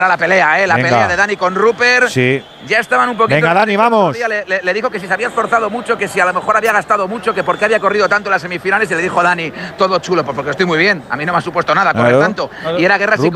La pelea, la pelea de Dani con Rupert. Sí. Ya estaban un poquito… Venga, Dani, vamos. Le dijo que si se había esforzado mucho, que si a lo mejor había gastado mucho, que por qué había corrido tanto en las semifinales, y le dijo Dani, todo chulo, pues porque estoy muy bien. A mí no me ha supuesto nada correr tanto. Y era guerra psicológica.